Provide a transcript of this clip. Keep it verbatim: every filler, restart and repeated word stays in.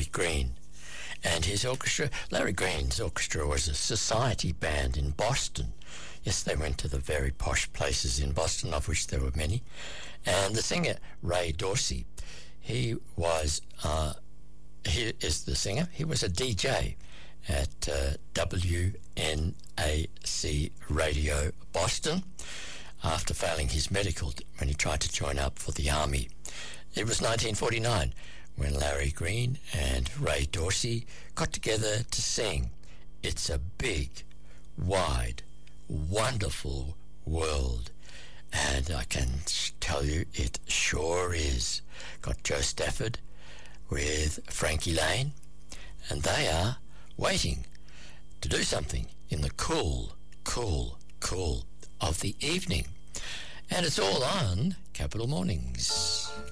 Green and his orchestra. Larry Green's orchestra was a society band in Boston. Yes, they went to the very posh places in Boston, of which there were many. And the singer, Ray Dorsey, he was, uh, he is the singer, he was a D J at uh, W N A C Radio Boston after failing his medical when he tried to join up for the army. It was nineteen forty-nine when Larry Green and Ray Dorsey got together to sing It's a Big, Wide, Wonderful World. And I can tell you it sure is. Got Joe Stafford with Frankie Lane, and they are waiting to do something in the cool, cool, cool of the evening. And it's all on Capital Mornings.